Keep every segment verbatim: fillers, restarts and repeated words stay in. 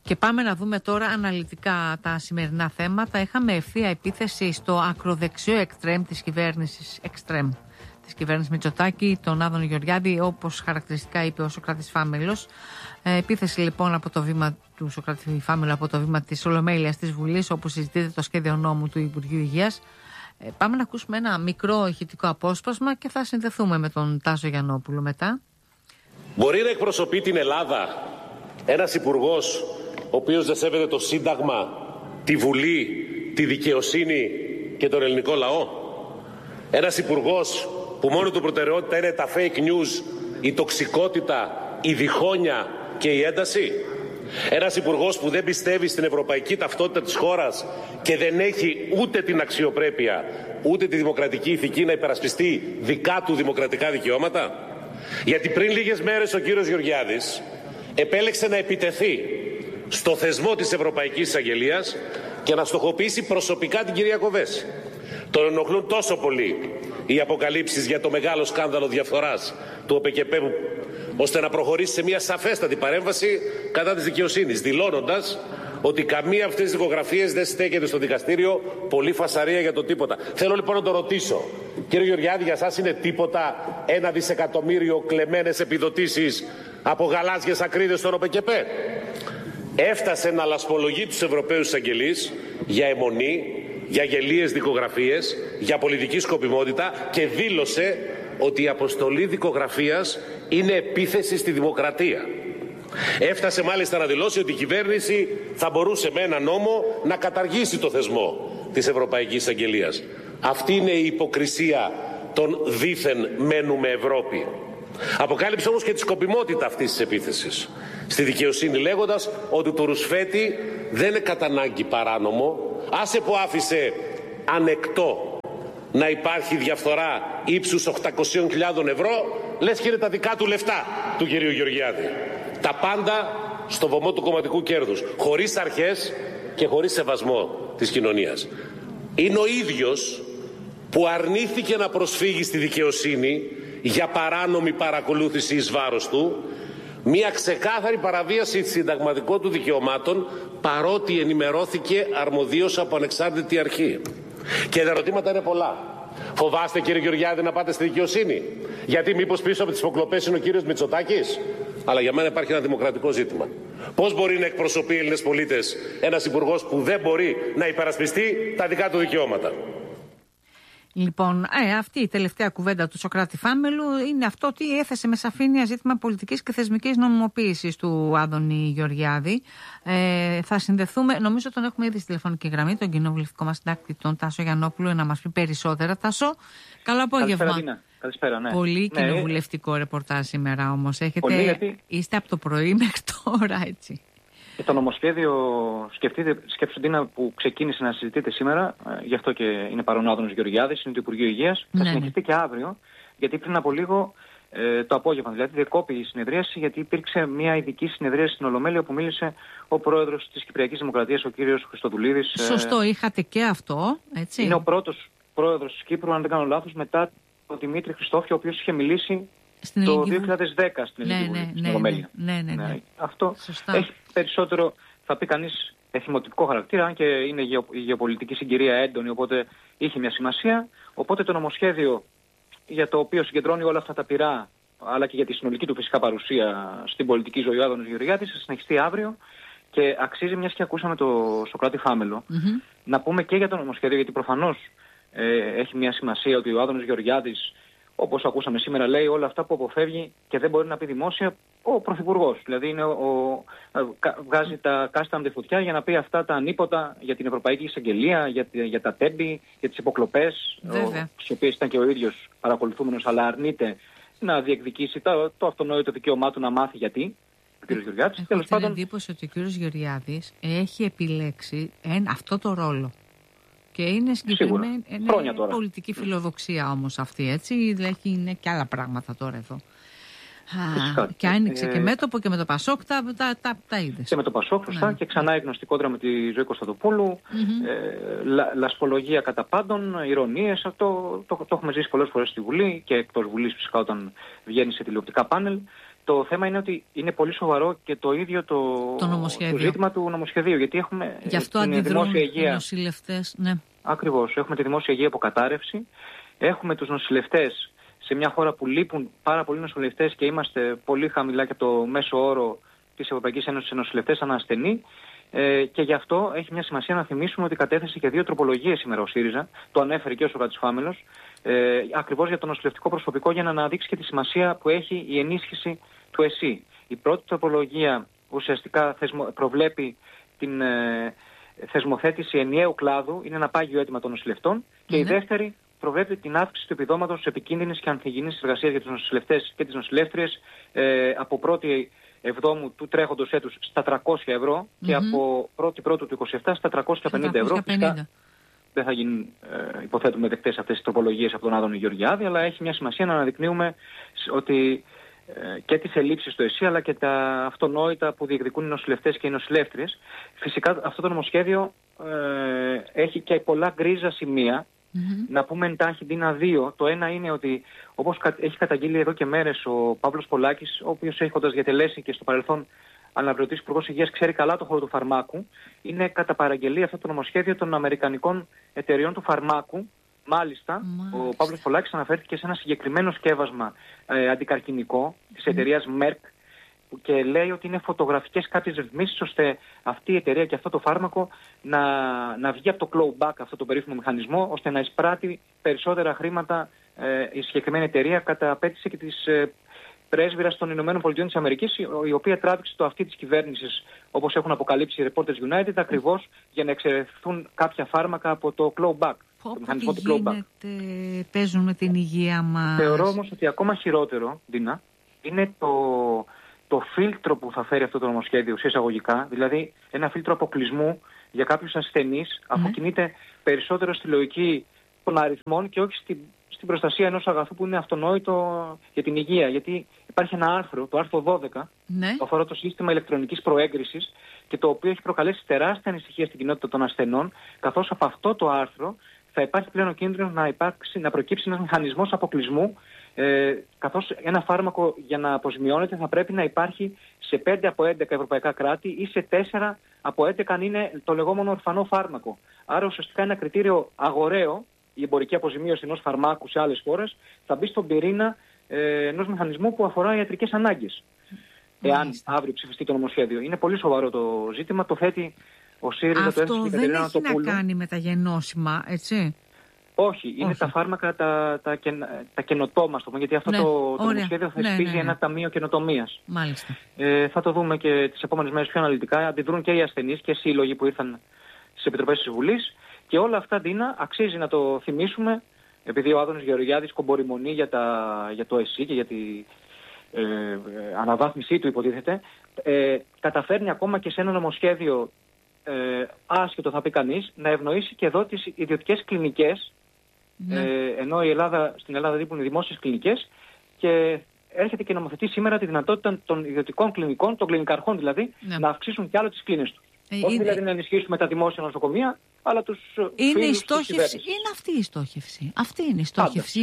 Και πάμε να δούμε τώρα αναλυτικά τα σημερινά θέματα. Είχαμε ευθεία επίθεση στο ακροδεξιό εκτρέμ της κυβέρνησης, εξτρέμ, της κυβέρνησης Μητσοτάκη, τον Άδωνη Γεωργιάδη, όπως χαρακτηριστικά είπε ο Σωκράτης Φάμελος. Ε, επίθεση λοιπόν από το βήμα του Σωκράτη Φάμελο, από το βήμα της Ολομέλειας της Βουλής, όπου συζητείται το σχέδιο νόμου του Υπουργείου Υγείας. Ε, πάμε να ακούσουμε ένα μικρό ηχητικό απόσπασμα και θα συνδεθούμε με τον Τάσο Γιαννόπουλο μετά. Μπορεί να εκπροσωπεί την Ελλάδα ένας υπουργός ο οποίος δεν σέβεται το Σύνταγμα, τη Βουλή, τη δικαιοσύνη και τον ελληνικό λαό? Ένας υπουργός που μόνο του προτεραιότητα είναι τα fake news, η τοξικότητα, η διχόνοια και η ένταση? Ένας υπουργός που δεν πιστεύει στην ευρωπαϊκή ταυτότητα της χώρας και δεν έχει ούτε την αξιοπρέπεια ούτε τη δημοκρατική ηθική να υπερασπιστεί δικά του δημοκρατικά δικαιώματα? Γιατί πριν λίγες μέρες ο κύριος Γεωργιάδης επέλεξε να επιτεθεί στο θεσμό της Ευρωπαϊκής Εισαγγελίας και να στοχοποιήσει προσωπικά την κυρία Κοβέση. Τον ενοχλούν τόσο πολύ οι αποκαλύψεις για το μεγάλο σκάνδαλο διαφθοράς του ΟΠΕΚΕΠΕ, ώστε να προχωρήσει σε μια σαφέστατη παρέμβαση κατά της δικαιοσύνης, δηλώνοντας ότι καμία αυτές τις δικογραφίες δεν στέκεται στο δικαστήριο, πολύ φασαρία για το τίποτα. Θέλω λοιπόν να το ρωτήσω, κύριε Γεωργιάδη, για σας είναι τίποτα ένα δισεκατομμύριο κλεμμένες επιδοτήσεις από γαλάζιες ακρίδες στον ΟΠΕΚΕΠΕ? Έφτασε να λασπολογεί τους Ευρωπαίους εισαγγελείς για αιμονή, για γελίες δικογραφίες, για πολιτική σκοπιμότητα και δήλωσε ότι η αποστολή δικογραφίας είναι επίθεση στη δημοκρατία. Έφτασε μάλιστα να δηλώσει ότι η κυβέρνηση θα μπορούσε με ένα νόμο να καταργήσει το θεσμό της Ευρωπαϊκής Εισαγγελίας. Αυτή είναι η υποκρισία των δήθεν μένουμε Ευρώπη. Αποκάλυψε όμως και τη σκοπιμότητα αυτής της επίθεσης στη δικαιοσύνη, λέγοντας ότι το ρουσφέτη δεν είναι κατά ανάγκη παράνομο, άσε που άφησε ανεκτό να υπάρχει διαφθορά ύψους οκτακόσιες χιλιάδες ευρώ, λες και είναι τα δικά του λεφτά του κυρίου Γεωργιάδη. Τα πάντα στο βωμό του κομματικού κέρδους, χωρίς αρχές και χωρίς σεβασμό της κοινωνίας. Είναι ο ίδιος που αρνήθηκε να προσφύγει στη δικαιοσύνη για παράνομη παρακολούθηση εις βάρος του, μια ξεκάθαρη παραβίαση συνταγματικών του δικαιωμάτων, παρότι ενημερώθηκε αρμοδίως από ανεξάρτητη αρχή. Και τα ερωτήματα είναι πολλά. Φοβάστε, κύριε Γεωργιάδη, να πάτε στη δικαιοσύνη? Γιατί μήπως πίσω από τις υποκλοπές είναι ο κύριος Μητσοτάκης? Αλλά για μένα υπάρχει ένα δημοκρατικό ζήτημα. Πώς μπορεί να εκπροσωπεί Έλληνες πολίτες ένας υπουργός που δεν μπορεί να υπερασπιστεί τα δικά του δικαιώματα? Λοιπόν, ε, αυτή η τελευταία κουβέντα του Σωκράτη Φάμελου είναι αυτό ότι έθεσε με σαφήνεια ζήτημα πολιτικής και θεσμικής νομιμοποίησης του Άδωνη Γεωργιάδη. Ε, θα συνδεθούμε, νομίζω τον έχουμε ήδη στη τηλεφωνική γραμμή, τον κοινοβουλευτικό μας συντάκτη, τον Τάσο Γιαννόπουλο, να μας πει περισσότερα. Τάσο, καλό απόγευμα. Καλησπέρα, Καλησπέρα, ναι. Πολύ ναι. κοινοβουλευτικό ρεπορτάζ σήμερα όμως. Έχετε... Πολύ, γιατί... Είστε από το πρωί μέχρι τώρα, έτσι. Και το νομοσχέδιο, σκεφτείτε, σκέψτε είναι που ξεκίνησε να συζητείτε σήμερα, γι' αυτό και είναι παρόν ο Άδωνος Γεωργιάδης, είναι του Υπουργείου Υγείας. Ναι, θα συνεχιστεί ναι. και αύριο, γιατί πριν από λίγο ε, το απόγευμα, δηλαδή διακόπη η συνεδρίαση, γιατί υπήρξε μια ειδική συνεδρίαση στην Ολομέλεια που μίλησε ο πρόεδρος της Κυπριακής Δημοκρατίας, ο κύριος Χριστοδουλίδης. Σωστό, ε, είχατε και αυτό, έτσι. Είναι ο πρώτος πρόεδρος της Κύπρου, αν δεν κάνω λάθος, μετά τον Δημήτρη Χριστόφιο, ο οποίος είχε μιλήσει στην το δύο χιλιάδες δέκα στην Ελληνική ναι, Βουλή, ναι, στην Ολομέλεια. Ναι, ναι, ναι, ναι. Αυτό Σωστά. Έχει περισσότερο, θα πει κανείς, εθιμοτυπικό χαρακτήρα, αν και είναι η γεωπολιτική συγκυρία έντονη, οπότε είχε μια σημασία. Οπότε το νομοσχέδιο για το οποίο συγκεντρώνει όλα αυτά τα πυρά, αλλά και για τη συνολική του φυσικά παρουσία στην πολιτική ζωή ο Άδωνος Γεωργιάδης, θα συνεχιστεί αύριο και αξίζει, μιας και ακούσαμε το Σωκράτη Φάμελο, mm-hmm. να πούμε και για το νομοσχέδιο, γιατί προφανώς ε, έχει μια σημασία ότι ο Άδωνος Γεωργιάδης, όπως ακούσαμε σήμερα, λέει όλα αυτά που αποφεύγει και δεν μπορεί να πει δημόσια ο Πρωθυπουργός. Δηλαδή είναι ο, ο, βγάζει τα κάστα με τη φωτιά για να πει αυτά τα ανίποτα για την Ευρωπαϊκή Εισαγγελία, για, για τα τέμπη, για τις υποκλοπές, τις οποίες ήταν και ο ίδιος παρακολουθούμενος, αλλά αρνείται να διεκδικήσει το, το αυτονόητο δικαίωμά του να μάθει γιατί. Ο κ. Γεωργιάδης. Έχω την πάντων... εντύπωση ότι ο κ. Γεωργιάδης έχει επιλέξει εν, αυτό το ρόλο. Και είναι συγκεκριμένη είναι πολιτική φιλοδοξία όμως αυτή, έτσι. Δηλαδή είναι και άλλα πράγματα τώρα εδώ. Α, και άνοιξε ε, και μέτωπο και με το Πασόκ τα, τα, τα, τα είδες. Και με το Πασόκ, σωστά, ναι. Και ξανά γνωστή κόντρα με τη Ζωή Κωνσταντοπούλου, mm-hmm. ε, λα, λασπολογία κατά πάντων, ηρωνίες, αυτό το, το, το έχουμε ζήσει πολλές φορές στη Βουλή και εκτός Βουλής φυσικά όταν βγαίνει σε τηλεοπτικά πάνελ. Το θέμα είναι ότι είναι πολύ σοβαρό και το ίδιο το, το, το ζήτημα του νομοσχεδίου. Γιατί έχουμε Γι' αυτό την δημόσια υγεία. Οι νοσηλευτές, ναι. Ακριβώς. Έχουμε τη δημόσια υγεία αποκατάρρευση. Έχουμε τους νοσηλευτές σε μια χώρα που λείπουν πάρα πολλοί νοσηλευτές και είμαστε πολύ χαμηλά και από το μέσο όρο της Ευρωπαϊκής Ένωσης σε νοσηλευτές ανά ασθενή. Ε, και γι' αυτό έχει μια σημασία να θυμίσουμε ότι κατέθεσε και δύο τροπολογίες σήμερα ο ΣΥΡΙΖΑ. Το ανέφερε και ο Σωκράτης Φάμελος. Ε, ακριβώς για το νοσηλευτικό προσωπικό, για να αναδείξει και τη σημασία που έχει η ενίσχυση του ΕΣΥ. Η πρώτη τροπολογία ουσιαστικά θεσμο, προβλέπει την ε, θεσμοθέτηση ενιαίου κλάδου, είναι ένα πάγιο αίτημα των νοσηλευτών. Και mm-hmm. η δεύτερη προβλέπει την αύξηση του επιδόματος επικίνδυνης και ανθυγιεινής εργασίας για τους νοσηλευτές και τις νοσηλεύτριες ε, από πρώτη Εβδόμου του τρέχοντος έτους στα τριακόσια ευρώ mm-hmm. και από πρώτη Πρώτου του είκοσι επτά στα τριακόσια πενήντα ευρώ. Φυσικά, δεν θα γίνουν, ε, υποθέτουμε, δεκτές αυτές τις τροπολογίες από τον Άδωνη Γεωργιάδη, αλλά έχει μια σημασία να αναδεικνύουμε ότι ε, και τις ελλείψεις του ΕΣΥ αλλά και τα αυτονόητα που διεκδικούν οι νοσηλευτές και οι νοσηλεύτριες. Φυσικά αυτό το νομοσχέδιο ε, έχει και πολλά γκρίζα σημεία. Mm-hmm. Να πούμε εντάχει Ντίνα δύο. Το ένα είναι ότι, όπως έχει καταγγείλει εδώ και μέρες ο Παύλος Πολάκης, ο οποίος έχοντας διατελέσει και στο παρελθόν αναπληρωτής Υπουργός Υγείας, ξέρει καλά το χώρο του φαρμάκου, είναι κατά παραγγελία αυτό το νομοσχέδιο των αμερικανικών εταιριών του φαρμάκου. Μάλιστα, Μάλιστα. ο Παύλος Πολάκης αναφέρθηκε σε ένα συγκεκριμένο σκεύασμα ε, αντικαρκινικό της εταιρείας mm. Merck, και λέει ότι είναι φωτογραφικές κάποιες ρυθμίσεις ώστε αυτή η εταιρεία και αυτό το φάρμακο να, να βγει από το clawback, αυτό το περίφημο μηχανισμό, ώστε να εισπράττει περισσότερα χρήματα ε, η συγκεκριμένη εταιρεία, κατά απέτηση και της ε, πρέσβυρας των Ηνωμένων Πολιτειών της Αμερικής, η οποία τράβηξε το αυτή της κυβέρνησης, όπως έχουν αποκαλύψει οι Reporters United, ακριβώς για να εξαιρεθούν κάποια φάρμακα από το clawback. Το μηχανισμό του clawback. Παίζουν με την υγεία μας. Θεωρώ όμως ότι ακόμα χειρότερο, Ντίνα, είναι το... το φίλτρο που θα φέρει αυτό το νομοσχέδιο σε εισαγωγικά, δηλαδή ένα φίλτρο αποκλεισμού για κάποιους ασθενείς, mm. αφού κινείται περισσότερο στη λογική των αριθμών και όχι στην, στην προστασία ενός αγαθού που είναι αυτονόητο για την υγεία. Γιατί υπάρχει ένα άρθρο, το άρθρο δώδεκα, mm. που αφορά το σύστημα ηλεκτρονικής προέγκρισης και το οποίο έχει προκαλέσει τεράστια ανησυχία στην κοινότητα των ασθενών, καθώς από αυτό το άρθρο θα υπάρχει πλέον ο κίνδυνος να, υπάρξει, να προκύψει ένας μηχανισμός αποκλεισμού. Ε, καθώς ένα φάρμακο για να αποζημιώνεται θα πρέπει να υπάρχει σε πέντε από έντεκα ευρωπαϊκά κράτη ή σε τέσσερα από έντεκα αν είναι το λεγόμενο ορφανό φάρμακο. Άρα ουσιαστικά ένα κριτήριο αγοραίο, η εμπορική αποζημίωση ενός φαρμάκου σε άλλες χώρες, θα μπει στον πυρήνα ε, ενός μηχανισμού που αφορά ιατρικές ανάγκες. Εάν αύριο ψηφιστεί το νομοσχέδιο. Είναι πολύ σοβαρό το ζήτημα, το θέτει ο ΣΥΡΙΖΑ. Αυτό το δεν έχει να κάνει με τα γενώσιμα, έτσι. Όχι, είναι Όχι. τα φάρμακα, τα, τα, τα καινοτόμα, το πούμε, γιατί αυτό ναι, το, το νομοσχέδιο θα θεσπίζει ναι, ναι, ναι. ένα ταμείο καινοτομίας. Μάλιστα. Ε, θα το δούμε και τις επόμενες μέρες πιο αναλυτικά. Αντιδρούν και οι ασθενείς και οι σύλλογοι που ήρθαν στις επιτροπές της Βουλής. Και όλα αυτά, Ντίνα, αξίζει να το θυμίσουμε, επειδή ο Άδωνης Γεωργιάδης κομπορημονεί για, για το ΕΣΥ και για την ε, ε, αναβάθμισή του, υποτίθεται, ε, καταφέρνει ακόμα και σε ένα νομοσχέδιο ε, άσχετο, θα πει κανείς, να ευνοήσει και εδώ τις ιδιωτικές κλινικές. Ναι. Ε, ενώ η Ελλάδα, στην Ελλάδα λείπουν οι δημόσιες κλινικές, και έρχεται και νομοθετεί σήμερα τη δυνατότητα των ιδιωτικών κλινικών, των κλινικαρχών δηλαδή, ναι. να αυξήσουν κι άλλο τις κλίνες τους. Ε, Όχι είναι... δηλαδή να ενισχύσουμε τα δημόσια νοσοκομεία, αλλά τους είναι φίλους η στόχευση, της είναι αυτή η στόχευση. Αυτή είναι η στόχευση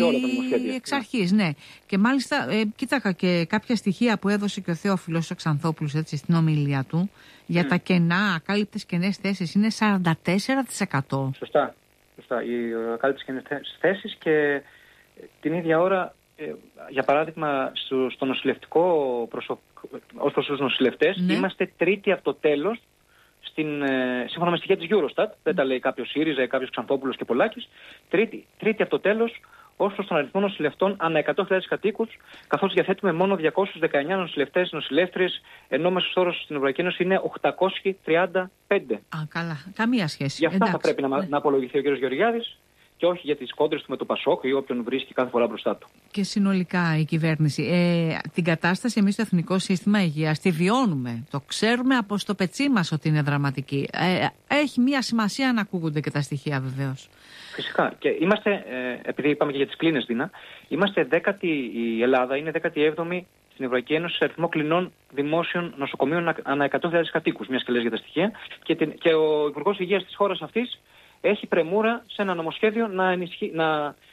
εξ αρχής, ναι. Και μάλιστα ε, κοίτακα και κάποια στοιχεία που έδωσε και ο Θεόφιλος ο Ξανθόπουλος, έτσι, στην ομιλία του για mm. τα κενά, ακάλυπτες κενές θέσεις, είναι σαράντα τέσσερα τοις εκατό. Σωστά. Σωστά. Οι ακάλυπτες κενές θέσεις, και την ίδια ώρα, ε, για παράδειγμα, στο, στο νοσηλευτικό προσωπικό, ως προς τους νοσηλευτές, ναι. είμαστε τρίτη από το τέλος. Στην, ε, σύμφωνα με στοιχεία της Eurostat, mm. δεν τα λέει κάποιος ΣΥΡΙΖΑ ή κάποιος Ξανθόπουλος και Πολάκης, τρίτη, τρίτη από το τέλος ως προς τον αριθμό νοσηλευτών ανά εκατό χιλιάδες κατοίκους, καθώς διαθέτουμε μόνο διακόσιους δεκαεννιά νοσηλευτές, νοσηλεύτριες, ενώ ο μέσος όρος στην Ευρωπαϊκή Ένωση είναι οκτακόσιοι τριάντα πέντε. Α, καλά. Καμία σχέση. Γι' αυτά Εντάξει. θα πρέπει να, ναι. να απολογηθεί ο κ. Γεωργιάδης, και όχι για τις κόντρες του με το Πασόκ ή όποιον βρίσκει κάθε φορά μπροστά του. Και συνολικά η κυβέρνηση. Ε, την κατάσταση εμείς στο Εθνικό Σύστημα Υγείας τη βιώνουμε. Το ξέρουμε από στο πετσί μας ότι είναι δραματική. Ε, έχει μία σημασία να ακούγονται και τα στοιχεία, βεβαίως. Φυσικά. Και είμαστε, ε, επειδή είπαμε και για τις κλίνες, Δίνα, είμαστε δέκατη, η Ελλάδα είναι δέκατη έβδομη στην Ευρωπαϊκή Ένωση σε αριθμό κλινών δημόσιων νοσοκομείων ανά εκατό χιλιάδες κατοίκους, μιας και λες για τα στοιχεία. Και, την, και ο Υπουργός Υγείας της χώρας αυτής έχει πρεμούρα σε ένα νομοσχέδιο να, ενισχύ, να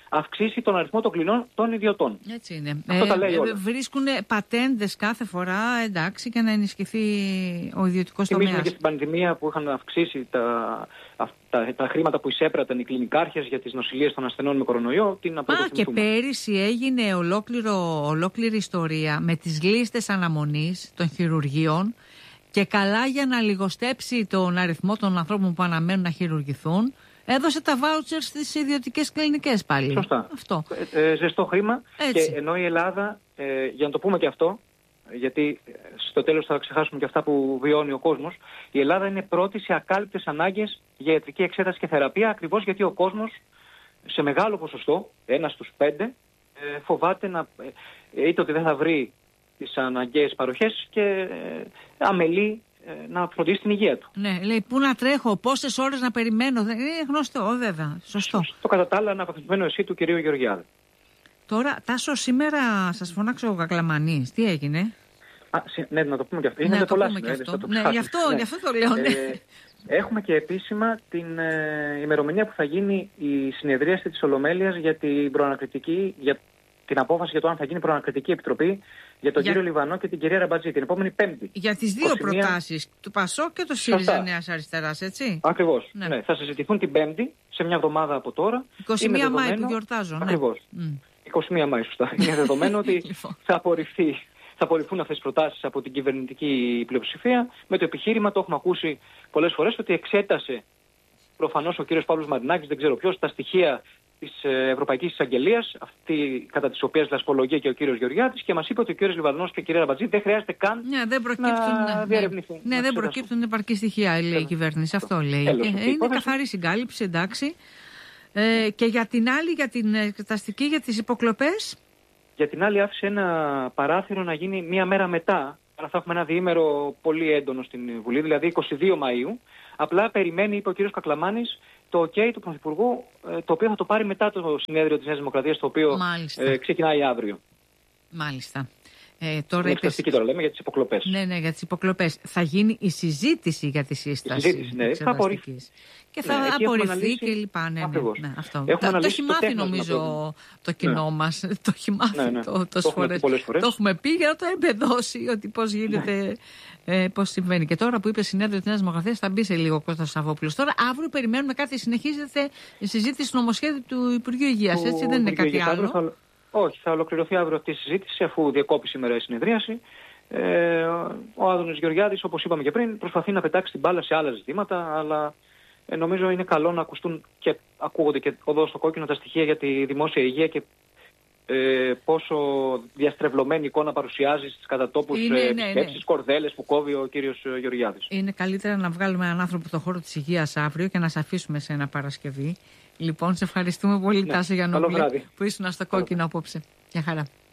αυξήσει τον αριθμό των κλινών των ιδιωτών. Έτσι είναι. Αυτό ε, τα λέει ε, όλα. Βρίσκουν πατέντες κάθε φορά, εντάξει, για να ενισχυθεί ο ιδιωτικός τομέας. Θυμίζουμε και στην πανδημία που είχαν αυξήσει τα, τα, τα χρήματα που εισέπραταν οι κλινικάρχες για τις νοσηλείες των ασθενών με κορονοϊό. Την Α, και πέρυσι έγινε ολόκληρο, ολόκληρη ιστορία με τις λίστες αναμονής των χειρουργείων. Και καλά για να λιγοστέψει τον αριθμό των ανθρώπων που αναμένουν να χειρουργηθούν, έδωσε τα βάουτσερ στις ιδιωτικές κλινικές πάλι. Σωστά. Αυτό. Ε, ε, ζεστό χρήμα. Έτσι. Και ενώ η Ελλάδα, ε, για να το πούμε και αυτό, γιατί στο τέλος θα ξεχάσουμε και αυτά που βιώνει ο κόσμος, η Ελλάδα είναι πρώτη σε ακάλυπτες ανάγκες για ιατρική εξέταση και θεραπεία, ακριβώς γιατί ο κόσμος σε μεγάλο ποσοστό, ένα στους πέντε, ε, φοβάται να, ε, είτε ότι δεν θα βρει τις αναγκαίες παροχές και ε, αμελεί ε, να φροντίσει την υγεία του. Ναι, λέει πού να τρέχω, πόσες ώρες να περιμένω. Είναι γνωστό, βέβαια. Σωστό. Το κατά τα άλλα αναπαθμισμένο εσύ του κυρίου Γεωργιάδη. Τώρα, Τάσο, σήμερα σας φωνάξω ο Κακλαμανής. Τι έγινε? Α, ναι, να το πούμε και αυτό. Ναι, Είναι το πολλά πούμε και σημεία, αυτό. Ναι, γι' αυτό, ναι. γι' αυτό το λέω, ναι. Ε, έχουμε και επίσημα την ε, ημερομηνία που θα γίνει η συνεδρίαση της Ολομέλειας για την προανακριτική, για την απόφαση για το αν θα γίνει προανακριτική επιτροπή για τον για... κύριο Λιβανό και την κυρία Ραμπατζή την επόμενη Πέμπτη. Για τις δύο είκοσι μία... προτάσεις, του ΠΑΣΟΚ και του ΣΥΡΙΖΑ Νέας Αριστεράς, έτσι. Ακριβώς. Ναι. Ναι. Θα συζητηθούν την Πέμπτη, σε μια εβδομάδα από τώρα. είκοσι μία Μάη που γιορτάζω. Ακριβώς. Ναι. Mm. είκοσι μία Μάη, σωστά. Είναι δεδομένο ότι θα απορριφθεί. Θα απορριφθούν αυτές τις προτάσεις από την κυβερνητική πλειοψηφία με το επιχείρημα, το έχουμε ακούσει πολλές φορές, ότι εξέτασε προφανώς ο κύριος Παύλος Μαρινάκης, δεν ξέρω ποιος, τα στοιχεία της Ευρωπαϊκής Εισαγγελίας, αυτή κατά της οποίας δασπολογεί και ο κύριος Γεωργιάδης, και μας είπε ότι ο κύριος Λιβανός και η κυρία Ραμπατζή δεν χρειάζεται καν ναι, δεν να διερευνηθούν. Ναι, ναι, δεν προκύπτουν επαρκή στοιχεία, λέει η κυβέρνηση. Αυτό λέει. Έλος, και είναι καθαρή συγκάλυψη, εντάξει. Ε, και για την άλλη, για την εξεταστική, για τις υποκλοπές. Για την άλλη άφησε ένα παράθυρο να γίνει μία μέρα μετά. Άρα θα έχουμε ένα διήμερο πολύ έντονο στην Βουλή, δηλαδή είκοσι δύο Μαΐου. Απλά περιμένει, είπε ο κύριος Κακλαμάνης, το OK του Πρωθυπουργού, το οποίο θα το πάρει μετά το συνέδριο της Νέας Δημοκρατίας, το οποίο ε, ξεκινάει αύριο. Μάλιστα. Ε, τώρα είπες... τώρα λέμε για τις υποκλοπές. Ναι, ναι, για τις υποκλοπές. Θα γίνει η συζήτηση για τη σύσταση. Η συζήτηση, ναι, θα απορριφθεί. Και θα ναι, απορριφθεί αναλύσει... και λοιπά. Ναι, ναι, ναι, αυτό. Το, το έχει μάθει το νομίζω το κοινό ναι. μας. Το έχει μάθει ναι, ναι. το, τόσες φορές. φορές. Το έχουμε πει για να το εμπεδώσει ότι πώς γίνεται, ναι. ε, πώς συμβαίνει. Και τώρα που είπε συνέδριο της Νέας Δημοκρατίας θα μπει σε λίγο ο Κώστας Σαββόπουλος. Τώρα αύριο περιμένουμε κάτι, συνεχίζεται η συζήτηση του νομοσχέδιου του Υπουργείου Υγείας. Έτσι δεν είναι κάτι άλλο. Όχι, θα ολοκληρωθεί αύριο αυτή η συζήτηση, αφού διακόπη σήμερα η συνεδρίαση. Ε, ο Άδωνης Γεωργιάδης, όπως είπαμε και πριν, προσπαθεί να πετάξει την μπάλα σε άλλα ζητήματα, αλλά ε, νομίζω είναι καλό να ακουστούν και ακούγονται και εδώ στο κόκκινο τα στοιχεία για τη δημόσια υγεία και ε, πόσο διαστρεβλωμένη εικόνα παρουσιάζει στις κατατόπους είναι, ε, ναι, επισκέψεις, ναι. κορδέλες που κόβει ο κύριος Γεωργιάδης. Είναι καλύτερα να βγάλουμε έναν άνθρωπο από το χώρο της υγείας αύριο και να σε αφήσουμε σε ένα Παρασκευή. Λοιπόν, σε ευχαριστούμε πολύ, ναι. Τάσο Γιαννόπουλε, που ήσουν στο κόκκινο απόψε. Γεια χαρά.